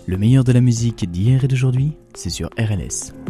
Le meilleur de la musique d'hier et d'aujourd'hui, c'est sur RLS.